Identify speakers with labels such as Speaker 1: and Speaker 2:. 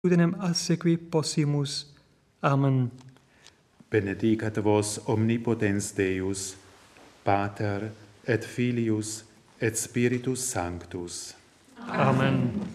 Speaker 1: Udenem assequi possimus. Amen.
Speaker 2: Benedicat vos omnipotens Deus, Pater et Filius et Spiritus Sanctus.
Speaker 1: Amen.